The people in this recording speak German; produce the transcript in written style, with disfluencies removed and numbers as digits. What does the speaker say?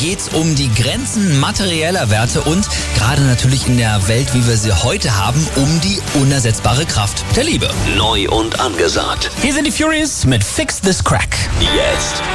geht's um die Grenzen materieller Werte und gerade natürlich in der Welt, wie wir sie heute haben, um die unersetzbare Kraft der Liebe. Neu und angesagt. Hier sind die Furies mit Fix This Crack. Jetzt.